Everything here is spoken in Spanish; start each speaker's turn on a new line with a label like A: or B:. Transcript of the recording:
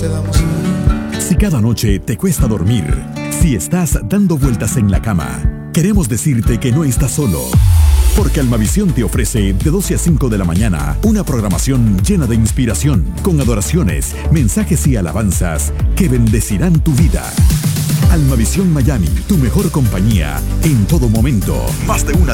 A: te damos.
B: Si cada noche te cuesta dormir, si estás dando vueltas en la cama, queremos decirte que no estás solo. Porque Almavisión te ofrece de 12 a 5 de la mañana una programación llena de inspiración, con adoraciones, mensajes y alabanzas que bendecirán tu vida. Almavisión Miami, tu mejor compañía en todo momento. Más de una